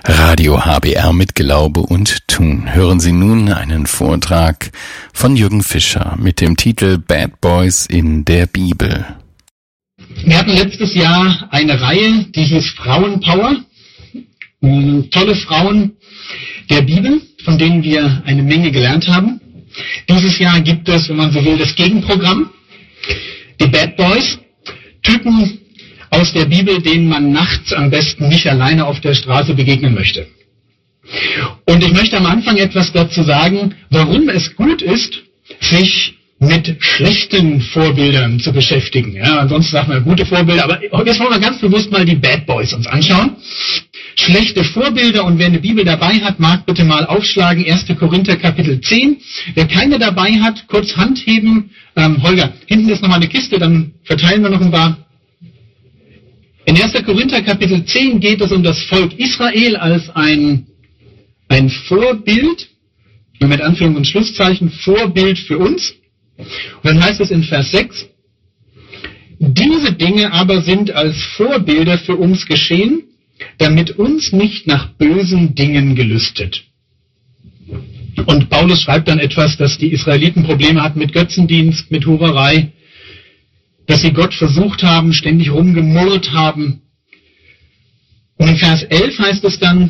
Radio HBR mit Glaube und Tun. Hören Sie nun einen Vortrag von Jürgen Fischer mit dem Titel Bad Boys in der Bibel. Wir hatten letztes Jahr eine Reihe, die hieß Frauenpower. Tolle Frauen der Bibel, von denen wir eine Menge gelernt haben. Dieses Jahr gibt es, wenn man so will, das Gegenprogramm. Die Bad Boys, Typen aus der Bibel, denen man nachts am besten nicht alleine auf der Straße begegnen möchte. Und ich möchte am Anfang etwas dazu sagen, warum es gut ist, sich mit schlechten Vorbildern zu beschäftigen. Ja, ansonsten sagt man gute Vorbilder, aber jetzt wollen wir ganz bewusst mal die Bad Boys uns anschauen. Schlechte Vorbilder, und wer eine Bibel dabei hat, mag bitte mal aufschlagen, 1. Korinther Kapitel 10. Wer keine dabei hat, kurz Hand heben. Holger, hinten ist nochmal eine Kiste, dann verteilen wir noch ein paar. In 1. Korinther Kapitel 10 geht es um das Volk Israel als ein Vorbild, mit Anführungs- und Schlusszeichen, Vorbild für uns. Und dann heißt es in Vers 6, diese Dinge aber sind als Vorbilder für uns geschehen, damit uns nicht nach bösen Dingen gelüstet. Und Paulus schreibt dann etwas, dass die Israeliten Probleme hatten mit Götzendienst, mit Hurerei, dass sie Gott versucht haben, ständig rumgemurrt haben. Und in Vers 11 heißt es dann,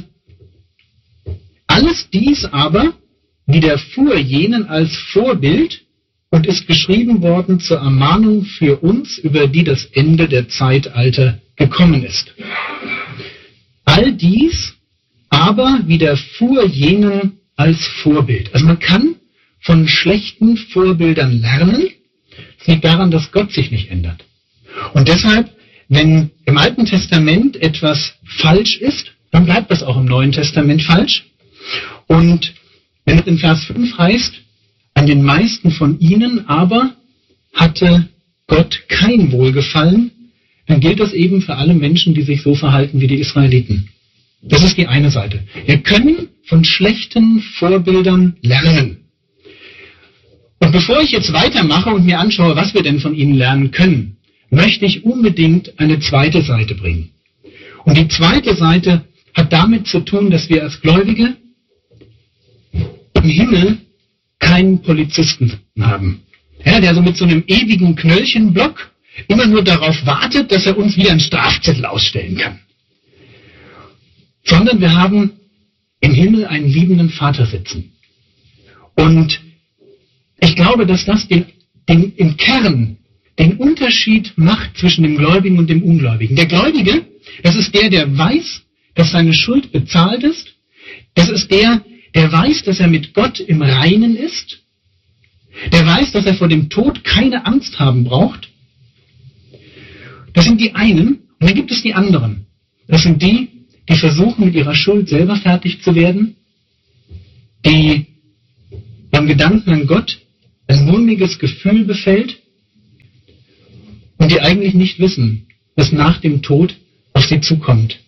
alles dies aber widerfuhr jenen als Vorbild und ist geschrieben worden zur Ermahnung für uns, über die das Ende der Zeitalter gekommen ist. All dies aber widerfuhr jenen als Vorbild. Also man kann von schlechten Vorbildern lernen. Es liegt daran, dass Gott sich nicht ändert. Und deshalb, wenn im Alten Testament etwas falsch ist, dann bleibt das auch im Neuen Testament falsch. Und wenn es in Vers 5 heißt, an den meisten von ihnen aber hatte Gott kein Wohlgefallen, dann gilt das eben für alle Menschen, die sich so verhalten wie die Israeliten. Das ist die eine Seite. Wir können von schlechten Vorbildern lernen. Und bevor ich jetzt weitermache und mir anschaue, was wir denn von ihnen lernen können, möchte ich unbedingt eine zweite Seite bringen. Und die zweite Seite hat damit zu tun, dass wir als Gläubige im Himmel keinen Polizisten haben. Ja, der so mit so einem ewigen Knöllchenblock immer nur darauf wartet, dass er uns wieder einen Strafzettel ausstellen kann. Sondern wir haben im Himmel einen liebenden Vater sitzen. Und ich glaube, dass das im Kern den Unterschied macht zwischen dem Gläubigen und dem Ungläubigen. Der Gläubige, das ist der weiß, dass seine Schuld bezahlt ist. Das ist der weiß, dass er mit Gott im Reinen ist. Der weiß, dass er vor dem Tod keine Angst haben braucht. Das sind die einen. Und dann gibt es die anderen. Das sind die versuchen, mit ihrer Schuld selber fertig zu werden, die beim Gedanken an Gott ein mulmiges Gefühl befällt und die eigentlich nicht wissen, was nach dem Tod auf sie zukommt.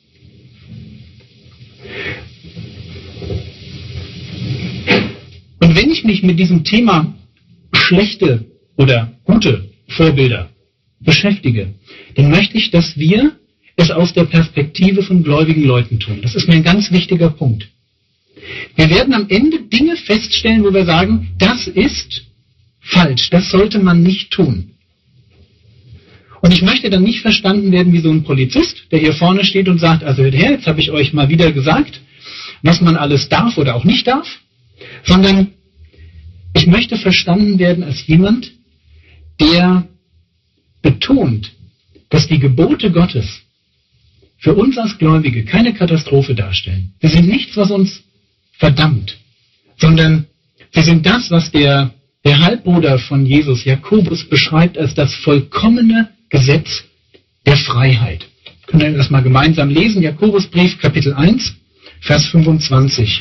Und wenn ich mich mit diesem Thema schlechte oder gute Vorbilder beschäftige, dann möchte ich, dass wir es aus der Perspektive von gläubigen Leuten tun. Das ist mir ein ganz wichtiger Punkt. Wir werden am Ende Dinge feststellen, wo wir sagen, das ist falsch, das sollte man nicht tun. Und ich möchte dann nicht verstanden werden wie so ein Polizist, der hier vorne steht und sagt, also hört her, jetzt habe ich euch mal wieder gesagt, was man alles darf oder auch nicht darf, sondern ich möchte verstanden werden als jemand, der betont, dass die Gebote Gottes für uns als Gläubige keine Katastrophe darstellen. Sie sind nichts, was uns verdammt, sondern sie sind das, was der Halbbruder von Jesus, Jakobus, beschreibt als das vollkommene Gesetz der Freiheit. Können wir das mal gemeinsam lesen? Jakobusbrief, Kapitel 1, Vers 25.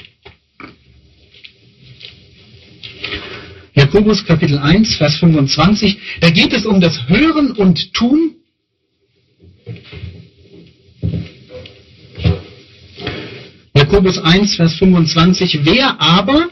Jakobus, Kapitel 1, Vers 25. Da geht es um das Hören und Tun. Jakobus 1, Vers 25. Wer aber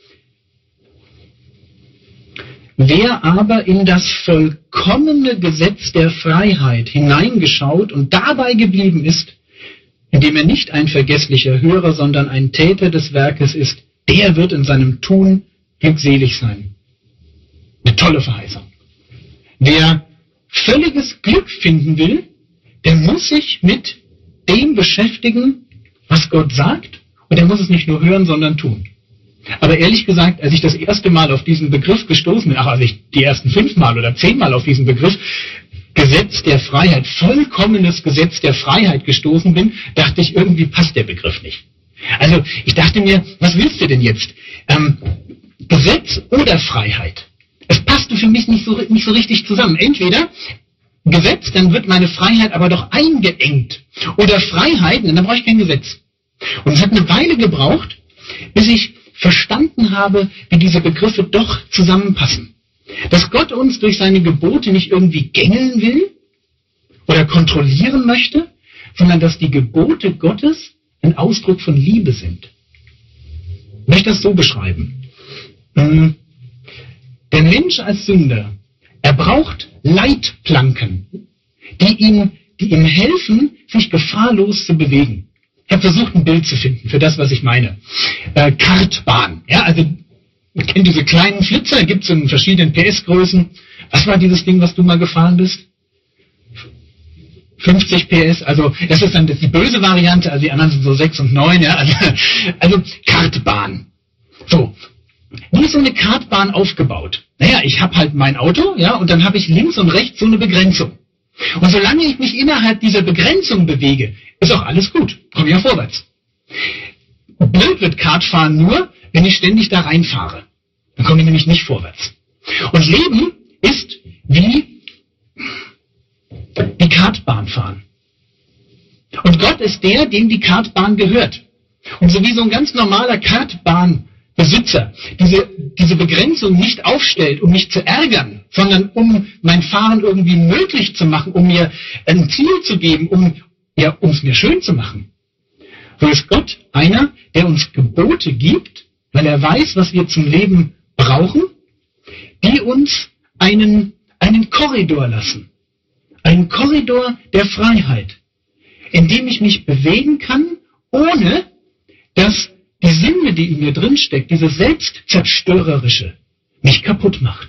in das vollkommene Gesetz der Freiheit hineingeschaut und dabei geblieben ist, indem er nicht ein vergesslicher Hörer, sondern ein Täter des Werkes ist, der wird in seinem Tun glückselig sein. Eine tolle Verheißung. Wer völliges Glück finden will, der muss sich mit dem beschäftigen, was Gott sagt, und er muss es nicht nur hören, sondern tun. Aber ehrlich gesagt, als ich das erste Mal auf diesen Begriff gestoßen bin, als ich die ersten 5 Mal oder 10 Mal auf diesen Begriff Gesetz der Freiheit, vollkommenes Gesetz der Freiheit gestoßen bin, dachte ich, irgendwie passt der Begriff nicht. Also ich dachte mir, was willst du denn jetzt? Gesetz oder Freiheit? Es passte für mich nicht so richtig zusammen. Entweder Gesetz, dann wird meine Freiheit aber doch eingeengt. Oder Freiheit, dann brauche ich kein Gesetz. Und es hat eine Weile gebraucht, bis ich verstanden habe, wie diese Begriffe doch zusammenpassen. Dass Gott uns durch seine Gebote nicht irgendwie gängeln will oder kontrollieren möchte, sondern dass die Gebote Gottes ein Ausdruck von Liebe sind. Ich möchte das so beschreiben. Der Mensch als Sünder, er braucht Leitplanken, die ihm helfen, sich gefahrlos zu bewegen. Ich habe versucht, ein Bild zu finden für das, was ich meine. Kartbahn. Ja, also, ihr kennt diese kleinen Flitzer, gibt es in verschiedenen PS-Größen. Was war dieses Ding, was du mal gefahren bist? 50 PS, also das ist dann die böse Variante, also die anderen sind so 6 und 9, ja, also Kartbahn. So, wie ist so eine Kartbahn aufgebaut? Naja, ich habe halt mein Auto, ja, und dann habe ich links und rechts so eine Begrenzung. Und solange ich mich innerhalb dieser Begrenzung bewege, ist auch alles gut, komme ja vorwärts. Blöd wird Kartfahren nur, wenn ich ständig da reinfahre. Dann komme ich nämlich nicht vorwärts. Und Leben ist wie die Kartbahn fahren. Und Gott ist der, dem die Kartbahn gehört. Und so wie so ein ganz normaler Kartbahnbesitzer diese Begrenzung nicht aufstellt, um mich zu ärgern, sondern um mein Fahren irgendwie möglich zu machen, um mir ein Ziel zu geben, um es mir schön zu machen. So ist Gott einer, der uns Gebote gibt, weil er weiß, was wir zum Leben brauchen, die uns einen Korridor lassen. Einen Korridor der Freiheit, in dem ich mich bewegen kann, ohne dass die Sünde, die in mir drinsteckt, diese Selbstzerstörerische, mich kaputt macht.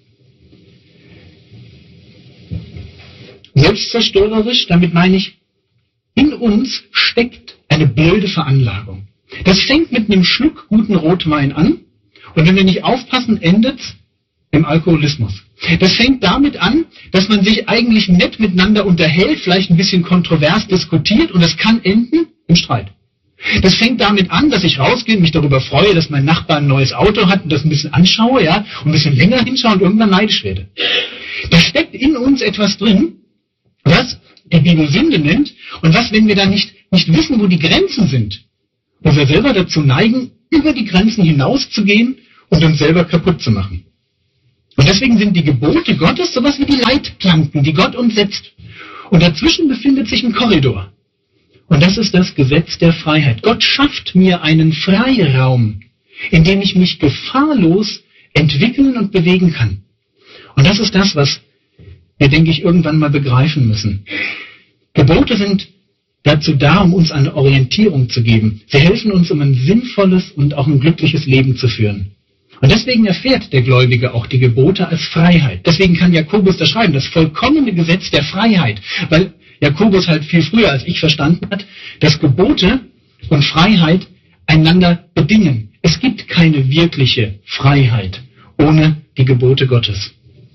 Selbstzerstörerisch, damit meine ich, in uns steckt eine blöde Veranlagung. Das fängt mit einem Schluck guten Rotwein an und wenn wir nicht aufpassen, endet's im Alkoholismus. Das fängt damit an, dass man sich eigentlich nett miteinander unterhält, vielleicht ein bisschen kontrovers diskutiert und das kann enden im Streit. Das fängt damit an, dass ich rausgehe und mich darüber freue, dass mein Nachbar ein neues Auto hat und das ein bisschen anschaue, ja, und ein bisschen länger hinschaue und irgendwann neidisch werde. Da steckt in uns etwas drin, was die Bibel Sünde nennt und was, wenn wir da nicht wissen, wo die Grenzen sind, wo wir selber dazu neigen, über die Grenzen hinauszugehen und uns selber kaputt zu machen. Und deswegen sind die Gebote Gottes sowas wie die Leitplanken, die Gott uns setzt. Und dazwischen befindet sich ein Korridor. Und das ist das Gesetz der Freiheit. Gott schafft mir einen Freiraum, in dem ich mich gefahrlos entwickeln und bewegen kann. Und das ist das, was wir, denke ich, irgendwann mal begreifen müssen. Gebote sind dazu da, um uns eine Orientierung zu geben. Sie helfen uns, um ein sinnvolles und auch ein glückliches Leben zu führen. Und deswegen erfährt der Gläubige auch die Gebote als Freiheit. Deswegen kann Jakobus das schreiben, das vollkommene Gesetz der Freiheit. Weil Jakobus halt viel früher als ich verstanden hat, dass Gebote und Freiheit einander bedingen. Es gibt keine wirkliche Freiheit ohne die Gebote Gottes.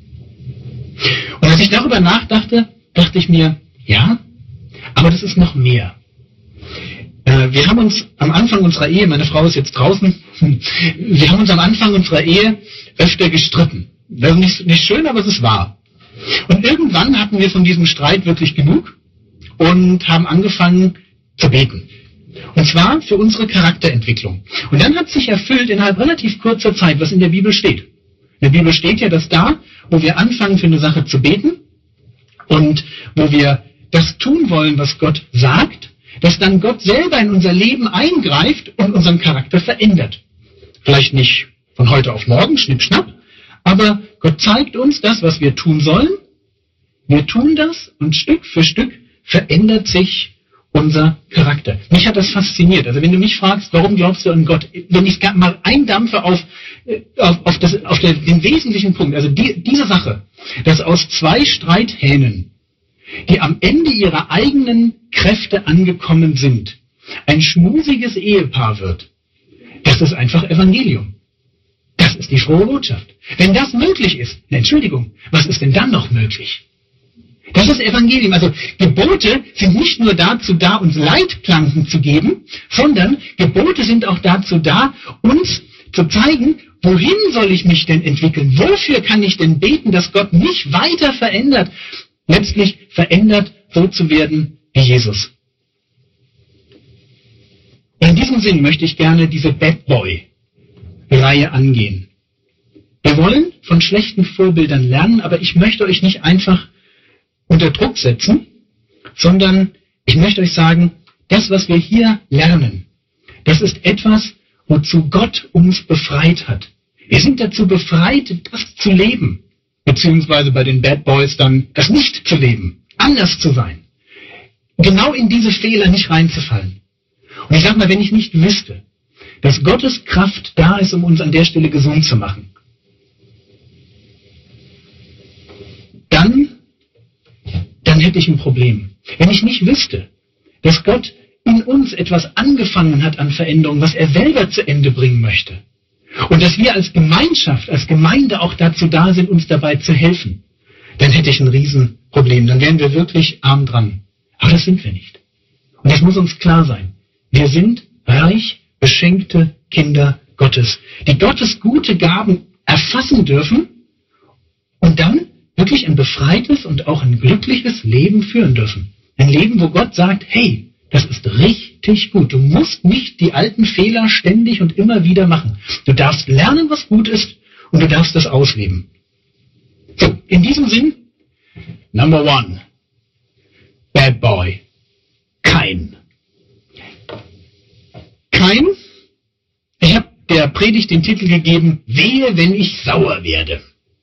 Und als ich darüber nachdachte, dachte ich mir, ja, aber das ist noch mehr. Wir haben uns am Anfang unserer Ehe, meine Frau ist jetzt draußen, wir haben uns am Anfang unserer Ehe öfter gestritten. Das ist nicht schön, aber es ist wahr. Und irgendwann hatten wir von diesem Streit wirklich genug und haben angefangen zu beten. Und zwar für unsere Charakterentwicklung. Und dann hat sich erfüllt innerhalb relativ kurzer Zeit, was in der Bibel steht. In der Bibel steht ja, dass da, wo wir anfangen für eine Sache zu beten und wo wir das tun wollen, was Gott sagt, dass dann Gott selber in unser Leben eingreift und unseren Charakter verändert. Vielleicht nicht von heute auf morgen, schnipp, schnapp, aber Gott zeigt uns das, was wir tun sollen. Wir tun das und Stück für Stück verändert sich unser Charakter. Mich hat das fasziniert. Also wenn du mich fragst, warum glaubst du an Gott, wenn ich mal eindampfe auf den wesentlichen Punkt, also diese Sache, dass aus 2 Streithähnen, die am Ende ihrer eigenen Kräfte angekommen sind, ein schmusiges Ehepaar wird, das ist einfach Evangelium. Das ist die frohe Botschaft. Wenn das möglich ist, Entschuldigung, was ist denn dann noch möglich? Das ist Evangelium. Also Gebote sind nicht nur dazu da, uns Leitplanken zu geben, sondern Gebote sind auch dazu da, uns zu zeigen, wohin soll ich mich denn entwickeln? Wofür kann ich denn beten, dass Gott mich weiter verändert? Letztlich verändert, so zu werden wie Jesus. Und in diesem Sinn möchte ich gerne diese Bad Boy-Reihe angehen. Wir wollen von schlechten Vorbildern lernen, aber ich möchte euch nicht einfach unter Druck setzen, sondern ich möchte euch sagen, das, was wir hier lernen, das ist etwas, wozu Gott uns befreit hat. Wir sind dazu befreit, das zu leben, beziehungsweise bei den Bad Boys dann das nicht zu leben, anders zu sein, genau in diese Fehler nicht reinzufallen. Und ich sage mal, wenn ich nicht wüsste, dass Gottes Kraft da ist, um uns an der Stelle gesund zu machen, dann hätte ich ein Problem. Wenn ich nicht wüsste, dass Gott in uns etwas angefangen hat an Veränderung, was er selber zu Ende bringen möchte, und dass wir als Gemeinschaft, als Gemeinde auch dazu da sind, uns dabei zu helfen, dann hätte ich ein Riesenproblem. Dann wären wir wirklich arm dran. Aber das sind wir nicht. Und das muss uns klar sein. Wir sind reich beschenkte Kinder Gottes, die Gottes gute Gaben erfassen dürfen und dann wirklich ein befreites und auch ein glückliches Leben führen dürfen. Ein Leben, wo Gott sagt, hey, das ist richtig gut. Du musst nicht die alten Fehler ständig und immer wieder machen. Du darfst lernen, was gut ist, und du darfst das ausleben. So, in diesem Sinn, Number 1, Bad Boy, Kain. Kain, ich habe der Predigt den Titel gegeben, Wehe, wenn ich sauer werde.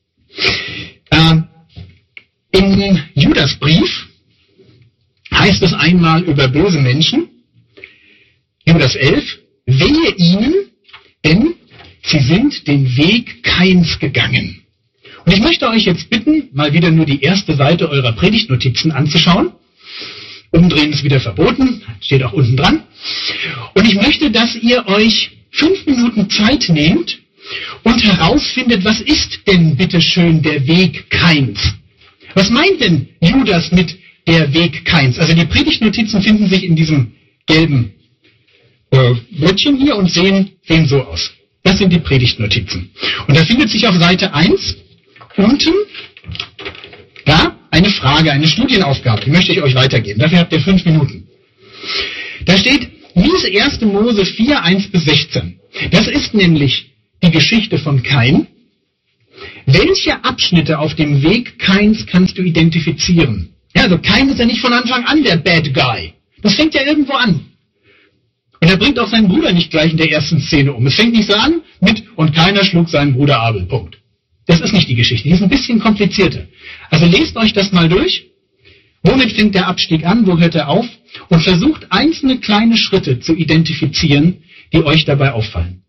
Im Judasbrief heißt es einmal über böse Menschen, Judas 11, wehe ihnen, denn sie sind den Weg Kains gegangen. Und ich möchte euch jetzt bitten, mal wieder nur die erste Seite eurer Predigtnotizen anzuschauen. Umdrehen ist wieder verboten, steht auch unten dran. Und ich möchte, dass ihr euch 5 Minuten Zeit nehmt und herausfindet, was ist denn bitteschön der Weg Kains? Was meint denn Judas mit der Weg Kains? Also die Predigtnotizen finden sich in diesem gelben Blättchen hier und sehen so aus. Das sind die Predigtnotizen. Und da findet sich auf Seite 1 unten da eine Frage, eine Studienaufgabe. Die möchte ich euch weitergeben. Dafür habt ihr 5 Minuten. Da steht, lies 1. Mose 4, 1-16. Das ist nämlich die Geschichte von Kain. Welche Abschnitte auf dem Weg Kains kannst du identifizieren? Ja, also Kain ist ja nicht von Anfang an der Bad Guy. Das fängt ja irgendwo an. Und er bringt auch seinen Bruder nicht gleich in der ersten Szene um. Es fängt nicht so an mit, und keiner schlug seinen Bruder Abel. Punkt. Das ist nicht die Geschichte. Die ist ein bisschen komplizierter. Also lest euch das mal durch. Womit fängt der Abstieg an? Wo hört er auf? Und versucht einzelne kleine Schritte zu identifizieren, die euch dabei auffallen.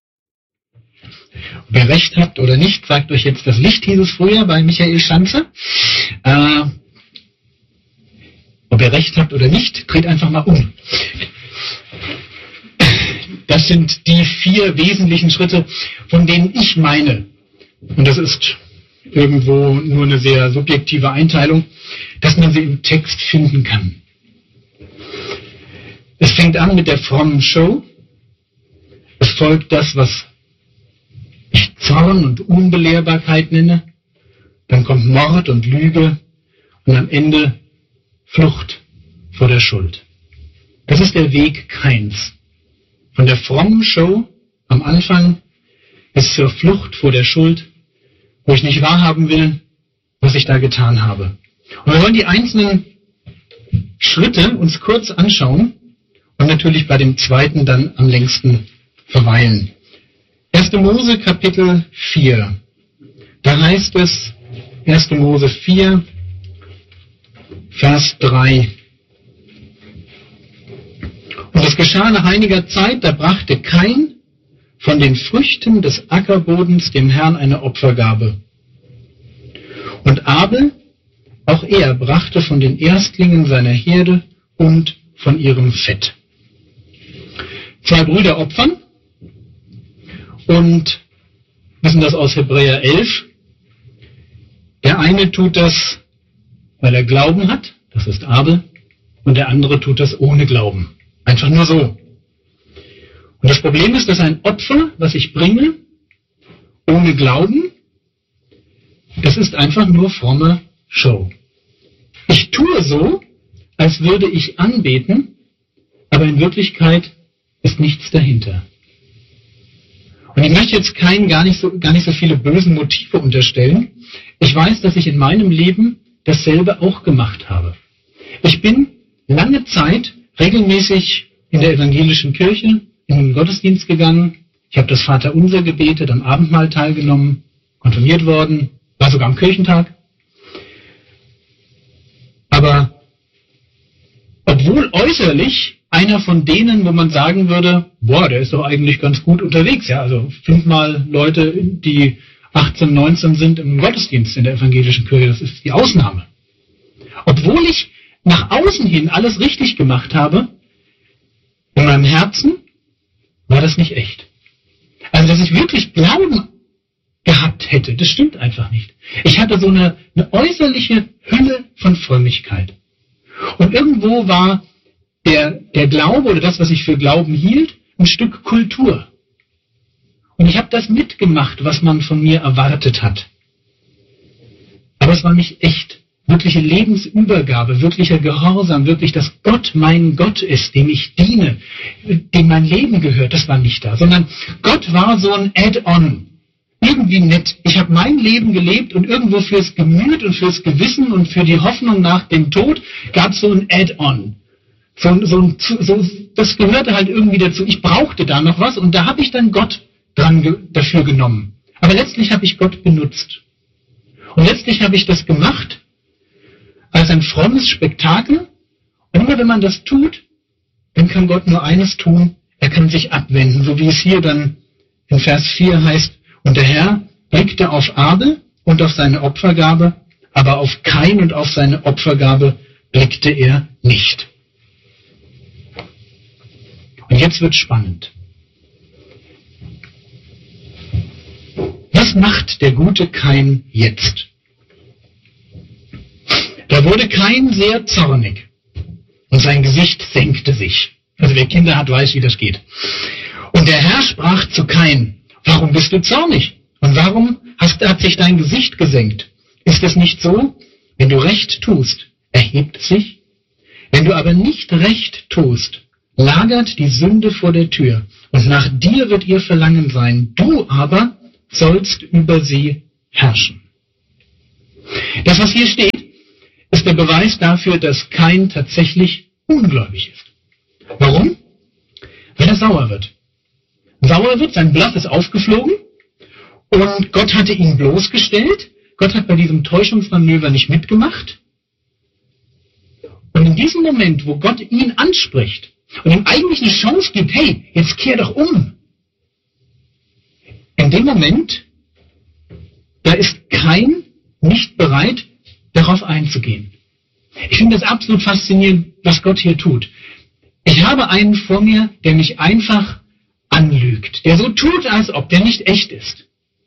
Ob ihr recht habt oder nicht, sagt euch jetzt das Licht, hieß es früher bei Michael Schanze. Ob ihr recht habt oder nicht, dreht einfach mal um. Das sind die 4 wesentlichen Schritte, von denen ich meine, und das ist irgendwo nur eine sehr subjektive Einteilung, dass man sie im Text finden kann. Es fängt an mit der frommen Show. Es folgt das, was ich Zorn und Unbelehrbarkeit nenne. Dann kommt Mord und Lüge und am Ende Flucht vor der Schuld. Das ist der Weg Kains. Von der frommen Show am Anfang bis zur Flucht vor der Schuld, wo ich nicht wahrhaben will, was ich da getan habe. Und wir wollen die einzelnen Schritte uns kurz anschauen und natürlich bei dem zweiten dann am längsten verweilen. 1. Mose Kapitel 4. Da heißt es, 1. Mose 4, Vers 3. geschah nach einiger Zeit, da brachte Kain von den Früchten des Ackerbodens dem Herrn eine Opfergabe. Und Abel, auch er, brachte von den Erstlingen seiner Herde und von ihrem Fett. 2 Brüder opfern und wissen das aus Hebräer 11. Der eine tut das, weil er Glauben hat, das ist Abel, und der andere tut das ohne Glauben. Einfach nur so. Und das Problem ist, dass ein Opfer, was ich bringe, ohne Glauben, das ist einfach nur fromme Show. Ich tue so, als würde ich anbeten, aber in Wirklichkeit ist nichts dahinter. Und ich möchte jetzt gar nicht so viele bösen Motive unterstellen. Ich weiß, dass ich in meinem Leben dasselbe auch gemacht habe. Ich bin lange Zeit regelmäßig in der evangelischen Kirche in den Gottesdienst gegangen. Ich habe das Vaterunser gebetet, am Abendmahl teilgenommen, konfirmiert worden, war sogar am Kirchentag. Aber obwohl äußerlich einer von denen, wo man sagen würde, boah, der ist doch eigentlich ganz gut unterwegs, ja, also 5-mal Leute, die 18, 19 sind im Gottesdienst in der evangelischen Kirche, das ist die Ausnahme. Obwohl ich nach außen hin alles richtig gemacht habe, in meinem Herzen war das nicht echt. Also, dass ich wirklich Glauben gehabt hätte, das stimmt einfach nicht. Ich hatte so eine äußerliche Hülle von Frömmigkeit. Und irgendwo war der Glaube oder das, was ich für Glauben hielt, ein Stück Kultur. Und ich habe das mitgemacht, was man von mir erwartet hat. Aber es war nicht echt. Wirkliche Lebensübergabe, wirklicher Gehorsam, wirklich, dass Gott mein Gott ist, dem ich diene, dem mein Leben gehört, das war nicht da. Sondern Gott war so ein Add-on. Irgendwie nett. Ich habe mein Leben gelebt und irgendwo fürs Gemüt und fürs Gewissen und für die Hoffnung nach dem Tod gab es so ein Add-on. Das gehörte halt irgendwie dazu. Ich brauchte da noch was und da habe ich dann Gott dafür genommen. Aber letztlich habe ich Gott benutzt. Und letztlich habe ich das gemacht als ein frommes Spektakel. Und immer wenn man das tut, dann kann Gott nur eines tun, er kann sich abwenden, so wie es hier dann in Vers 4 heißt, und der Herr blickte auf Abel und auf seine Opfergabe, aber auf Kain und auf seine Opfergabe blickte er nicht. Und jetzt wird spannend. Was macht der gute Kain jetzt? Da wurde Kain sehr zornig und sein Gesicht senkte sich. Also wer Kinder hat, weiß, wie das geht. Und der Herr sprach zu Kain, warum bist du zornig? Und warum hat sich dein Gesicht gesenkt? Ist es nicht so, wenn du Recht tust, erhebt es sich? Wenn du aber nicht Recht tust, lagert die Sünde vor der Tür und nach dir wird ihr Verlangen sein. Du aber sollst über sie herrschen. Das, was hier steht, ist der Beweis dafür, dass Kain tatsächlich ungläubig ist. Warum? Weil er sauer wird. Sauer wird, sein Blatt ist aufgeflogen und Gott hatte ihn bloßgestellt. Gott hat bei diesem Täuschungsmanöver nicht mitgemacht. Und in diesem Moment, wo Gott ihn anspricht und ihm eigentlich eine Chance gibt, hey, jetzt kehr doch um. In dem Moment, da ist Kain nicht bereit, darauf einzugehen. Ich finde das absolut faszinierend, was Gott hier tut. Ich habe einen vor mir, der mich einfach anlügt, der so tut, als ob der nicht echt ist.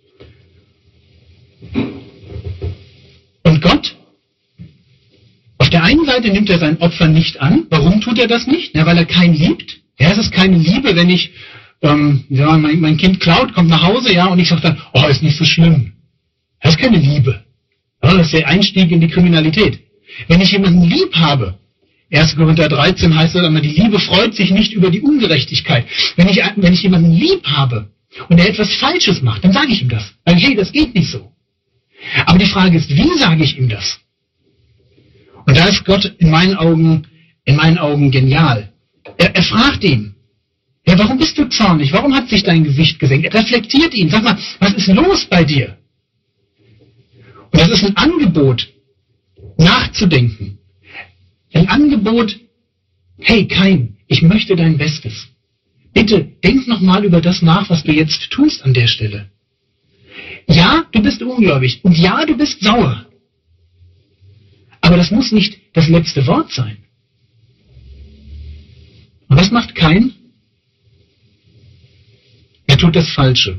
Und Gott, auf der einen Seite nimmt er sein Opfer nicht an. Warum tut er das nicht? Ja, weil er Kain liebt. Ja, es ist keine Liebe, wenn ich, mein Kind klaut, kommt nach Hause, ja, und ich sage dann, oh, ist nicht so schlimm. Das ist keine Liebe. Ja, das ist der Einstieg in die Kriminalität. Wenn ich jemanden lieb habe, 1. Korinther 13 heißt es immer, die Liebe freut sich nicht über die Ungerechtigkeit. Wenn ich jemanden lieb habe und er etwas Falsches macht, dann sage ich ihm das. Weil, hey, das geht nicht so. Aber die Frage ist, wie sage ich ihm das? Und da ist Gott in meinen Augen genial. Er fragt ihn, ja, warum bist du zornig? Warum hat sich dein Gesicht gesenkt? Er reflektiert ihn. Sag mal, was ist los bei dir? Und das ist ein Angebot, nachzudenken. Ein Angebot, hey Kain, ich möchte dein Bestes. Bitte, denk nochmal über das nach, was du jetzt tust an der Stelle. Ja, du bist ungläubig und ja, du bist sauer. Aber das muss nicht das letzte Wort sein. Und was macht Kain? Er tut das Falsche.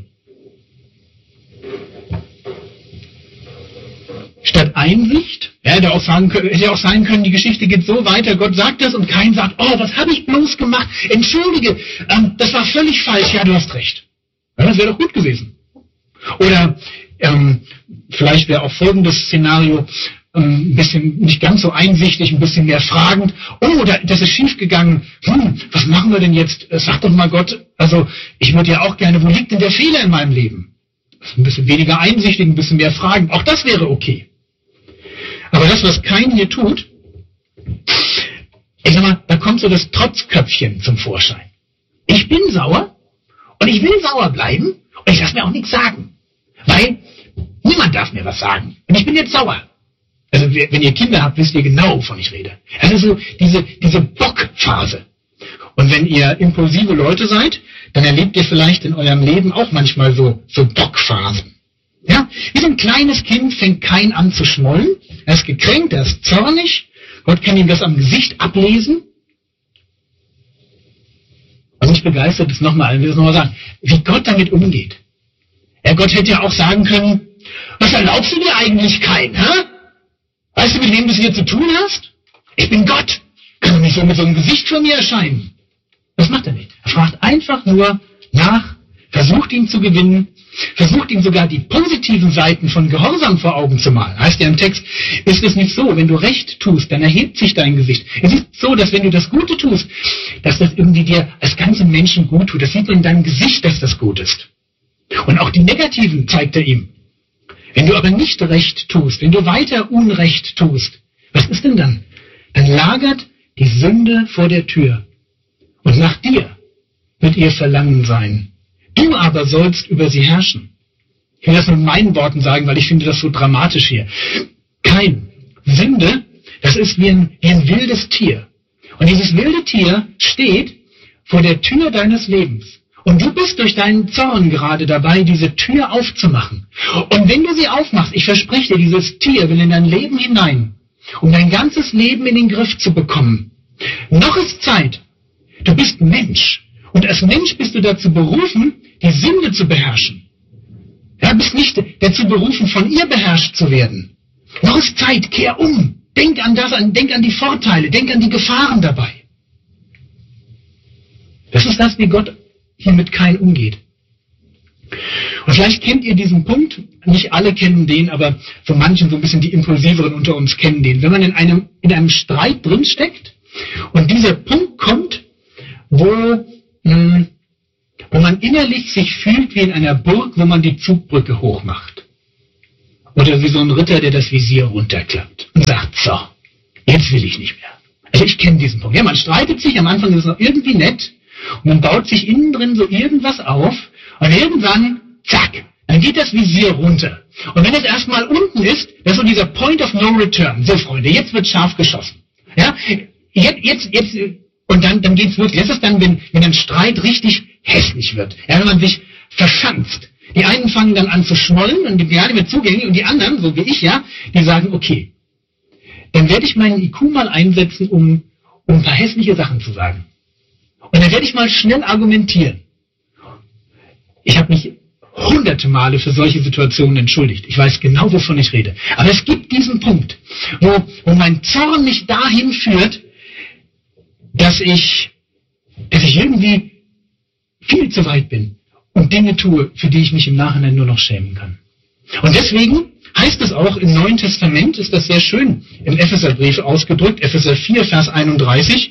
Statt Einsicht, hätte ja auch sein können, die Geschichte geht so weiter, Gott sagt das und Kain sagt, oh, was habe ich bloß gemacht? Entschuldige, das war völlig falsch, ja, du hast recht. Ja, das wäre doch gut gewesen. Oder vielleicht wäre auch folgendes Szenario, ein bisschen nicht ganz so einsichtig, ein bisschen mehr fragend. Oh, das ist schief gegangen. Was machen wir denn jetzt? Sag doch mal Gott, also ich würde ja auch gerne, wo liegt denn der Fehler in meinem Leben? Ein bisschen weniger einsichtig, ein bisschen mehr fragend. Auch das wäre okay. Aber das, was Kain hier tut, ich sag mal, da kommt so das Trotzköpfchen zum Vorschein. Ich bin sauer und ich will sauer bleiben und ich lasse mir auch nichts sagen. Weil niemand darf mir was sagen. Und ich bin jetzt sauer. Also wenn ihr Kinder habt, wisst ihr genau, wovon ich rede. Also so diese Bockphase. Und wenn ihr impulsive Leute seid, dann erlebt ihr vielleicht in eurem Leben auch manchmal so Bockphasen. Ja? Wie so ein kleines Kind fängt Kain an zu schmollen. Er ist gekränkt, er ist zornig. Gott kann ihm das am Gesicht ablesen. Was mich begeistert ist nochmal, ich will das nochmal sagen, wie Gott damit umgeht. Ja, Gott hätte ja auch sagen können, was erlaubst du dir eigentlich, Kain, hä? Weißt du, mit wem du es hier zu tun hast? Ich bin Gott. Kann doch nicht so mit so einem Gesicht vor mir erscheinen. Das macht er nicht. Er fragt einfach nur nach, versucht ihn zu gewinnen, versucht ihm sogar die positiven Seiten von Gehorsam vor Augen zu malen. Heißt ja im Text, ist es nicht so, wenn du Recht tust, dann erhebt sich dein Gesicht. Es ist so, dass wenn du das Gute tust, dass das irgendwie dir als ganzen Menschen gut tut. Das sieht man in deinem Gesicht, dass das gut ist. Und auch die negativen zeigt er ihm. Wenn du aber nicht Recht tust, wenn du weiter Unrecht tust, was ist denn dann? Dann lagert die Sünde vor der Tür. Und nach dir wird ihr Verlangen sein. Du aber sollst über sie herrschen. Ich will das mit meinen Worten sagen, weil ich finde das so dramatisch hier. Sünde, das ist wie ein wildes Tier. Und dieses wilde Tier steht vor der Tür deines Lebens. Und du bist durch deinen Zorn gerade dabei, diese Tür aufzumachen. Und wenn du sie aufmachst, ich verspreche dir, dieses Tier will in dein Leben hinein, um dein ganzes Leben in den Griff zu bekommen. Noch ist Zeit. Du bist Mensch. Und als Mensch bist du dazu berufen, die Sünde zu beherrschen. Du bist nicht dazu berufen, von ihr beherrscht zu werden. Noch ist Zeit, kehr um. Denk an die Vorteile, denk an die Gefahren dabei. Das ist das, wie Gott hier mit Kain umgeht. Und vielleicht kennt ihr diesen Punkt, nicht alle kennen den, aber so manchen, so ein bisschen die Impulsiveren unter uns kennen den. Wenn man in einem Streit drinsteckt und dieser Punkt kommt, wo man innerlich sich fühlt wie in einer Burg, wo man die Zugbrücke hochmacht. Oder wie so ein Ritter, der das Visier runterklappt und sagt, so, jetzt will ich nicht mehr. Also ich kenne diesen Punkt. Ja, man streitet sich, am Anfang ist es noch irgendwie nett und man baut sich innen drin so irgendwas auf und irgendwann, zack, dann geht das Visier runter. Und wenn es erstmal unten ist, das ist so dieser Point of No Return. So, Freunde, jetzt wird scharf geschossen. Ja, jetzt und dann geht's wirklich. Das ist dann, wenn ein Streit richtig hässlich wird. Ja, wenn man sich verschanzt. Die einen fangen dann an zu schmollen und die werden mir zugänglich und die anderen, so wie ich ja, die sagen, okay, dann werde ich meinen IQ mal einsetzen, um ein paar hässliche Sachen zu sagen. Und dann werde ich mal schnell argumentieren. Ich habe mich hunderte Male für solche Situationen entschuldigt. Ich weiß genau, wovon ich rede. Aber es gibt diesen Punkt, wo mein Zorn mich dahin führt, dass ich irgendwie viel zu weit bin und Dinge tue, für die ich mich im Nachhinein nur noch schämen kann. Und deswegen heißt es auch im Neuen Testament, ist das sehr schön im Epheserbrief ausgedrückt, Epheser 4, Vers 31.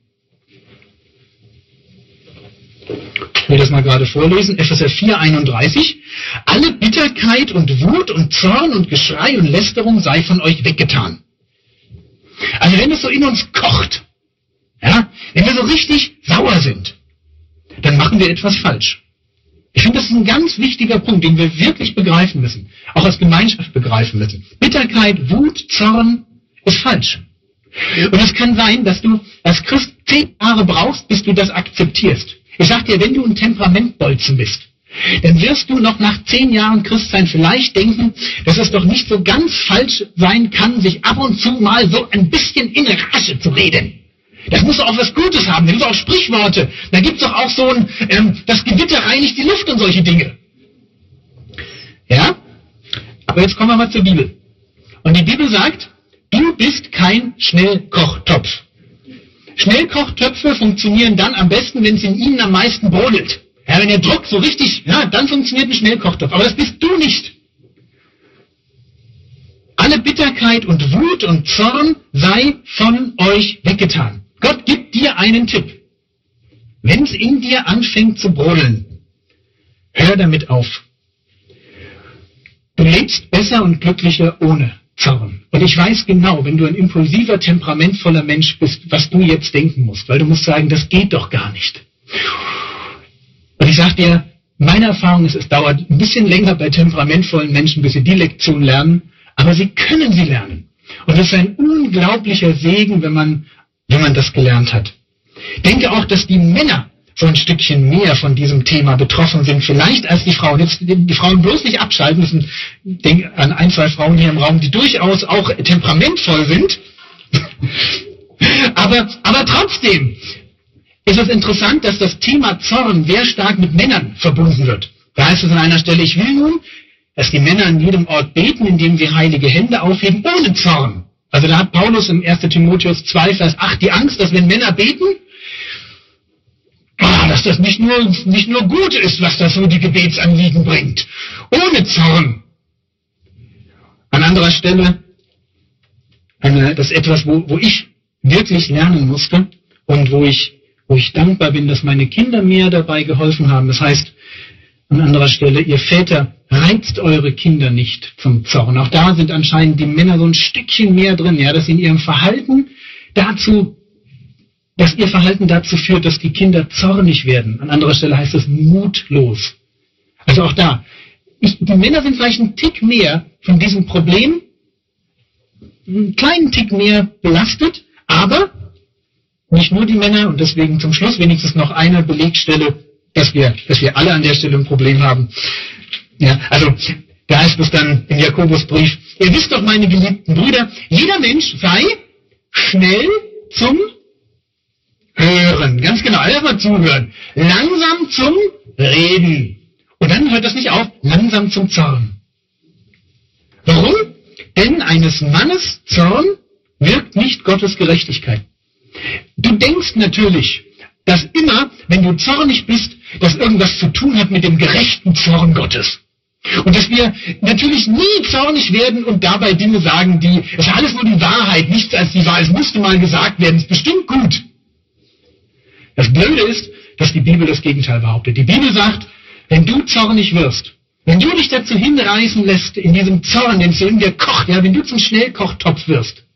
Ich will das mal gerade vorlesen, Epheser 4, 31. Alle Bitterkeit und Wut und Zorn und Geschrei und Lästerung sei von euch weggetan. Also wenn es so in uns kocht, ja, wenn wir so richtig sauer sind, dann machen wir etwas falsch. Ich finde, das ist ein ganz wichtiger Punkt, den wir wirklich begreifen müssen, auch als Gemeinschaft begreifen müssen. Bitterkeit, Wut, Zorn ist falsch. Und es kann sein, dass du als Christ 10 Jahre brauchst, bis du das akzeptierst. Ich sag dir, wenn du ein Temperamentbolzen bist, dann wirst du noch nach 10 Jahren Christsein vielleicht denken, dass es doch nicht so ganz falsch sein kann, sich ab und zu mal so ein bisschen in Rage zu reden. Das muss doch auch was Gutes haben, da gibt es auch Sprichworte. Da gibt es doch auch so ein, das Gewitter reinigt die Luft und solche Dinge. Ja? Aber jetzt kommen wir mal zur Bibel. Und die Bibel sagt, du bist kein Schnellkochtopf. Schnellkochtöpfe funktionieren dann am besten, wenn es in ihnen am meisten brodelt. Ja, wenn der Druck so richtig, ja, dann funktioniert ein Schnellkochtopf. Aber das bist du nicht. Alle Bitterkeit und Wut und Zorn sei von euch weggetan. Gott gibt dir einen Tipp. Wenn es in dir anfängt zu brodeln, hör damit auf. Du lebst besser und glücklicher ohne Zorn. Und ich weiß genau, wenn du ein impulsiver, temperamentvoller Mensch bist, was du jetzt denken musst. Weil du musst sagen, das geht doch gar nicht. Und ich sage dir, meine Erfahrung ist, es dauert ein bisschen länger bei temperamentvollen Menschen, bis sie die Lektion lernen. Aber sie können sie lernen. Und es ist ein unglaublicher Segen, wenn man das gelernt hat. Ich denke auch, dass die Männer so ein Stückchen mehr von diesem Thema betroffen sind, vielleicht als die Frauen. Jetzt die Frauen bloß nicht abschalten müssen. Ich denke an 1, 2 Frauen hier im Raum, die durchaus auch temperamentvoll sind. aber trotzdem ist es interessant, dass das Thema Zorn sehr stark mit Männern verbunden wird. Da heißt es an einer Stelle, ich will nun, dass die Männer an jedem Ort beten, indem sie heilige Hände aufheben, ohne Zorn. Also da hat Paulus im 1. Timotheus 2, Vers 8 die Angst, dass wenn Männer beten, dass das nicht nur gut ist, was das so die Gebetsanliegen bringt. Ohne Zorn. An anderer Stelle, das ist etwas, wo ich wirklich lernen musste und wo ich dankbar bin, dass meine Kinder mir dabei geholfen haben. Das heißt, an anderer Stelle, ihr Väter, reizt eure Kinder nicht zum Zorn. Auch da sind anscheinend die Männer so ein Stückchen mehr drin, ja, dass in ihrem Verhalten dass ihr Verhalten dazu führt, dass die Kinder zornig werden. An anderer Stelle heißt es mutlos. Also auch da. Die Männer sind vielleicht einen Tick mehr von diesem Problem, einen kleinen Tick mehr belastet, aber nicht nur die Männer, und deswegen zum Schluss wenigstens noch eine Belegstelle, dass wir alle an der Stelle ein Problem haben. Ja, also da heißt es dann im Jakobusbrief, ihr wisst doch, meine geliebten Brüder, jeder Mensch sei schnell zum Hören. Ganz genau, einfach mal zuhören. Langsam zum Reden. Und dann hört das nicht auf, langsam zum Zorn. Warum? Denn eines Mannes Zorn wirkt nicht Gottes Gerechtigkeit. Du denkst natürlich, dass immer, wenn du zornig bist, das irgendwas zu tun hat mit dem gerechten Zorn Gottes. Und dass wir natürlich nie zornig werden und dabei Dinge sagen, es ist alles nur die Wahrheit, nichts als die Wahrheit. Es musste mal gesagt werden, es ist bestimmt gut. Das Blöde ist, dass die Bibel das Gegenteil behauptet. Die Bibel sagt, wenn du zornig wirst, wenn du dich dazu hinreißen lässt, in diesem Zorn, den es in dir kocht, ja, wenn du zum Schnellkochtopf wirst,